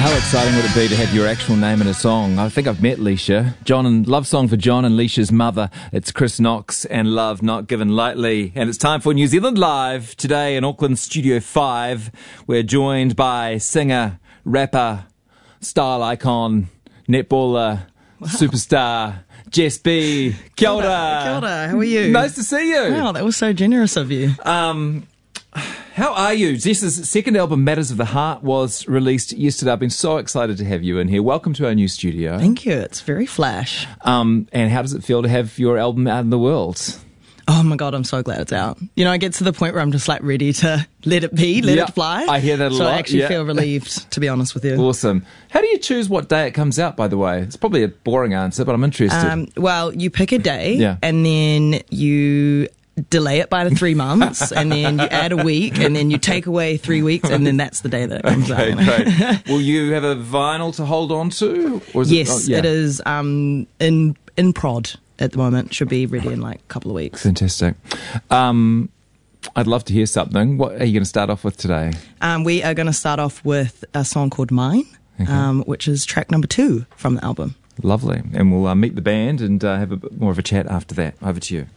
How exciting would it be to have your actual name in a song? I think I've met Leisha. John and Love Song for John and Leisha's mother. It's Chris Knox and Love Not Given Lightly. And it's time for New Zealand Live. Today in Auckland Studio 5, we're joined by singer, rapper, style icon, netballer, superstar, Jess B. Kia ora. Kia ora, how are you? Nice to see you. Wow, that was so generous of you. How are you? Jess's second album, Matters of the Heart, was released yesterday. I've been so excited to have you in here. Welcome to our new studio. Thank you. It's very flash. And how does it feel to have your album out in the world? Oh my God, I'm so glad it's out. You know, I get to the point where I'm just like ready to let it be, let it fly. I hear that a lot. So I actually feel relieved, to be honest with you. Awesome. How do you choose what day it comes out, by the way? It's probably a boring answer, but I'm interested. Well, you pick a day and then you delay it by the 3 months and then you add a week and then you take away 3 weeks and then that's the day that it comes out. Great. Will you have a vinyl to hold on to? Or is it is in prod at the moment. Should be ready in like a couple of weeks. Fantastic. I'd love to hear something. What are you going to start off with today? We are going to start off with a song called Mine, which is track number 2 from the album. Lovely. And we'll meet the band and have a bit more of a chat after that. Over to you.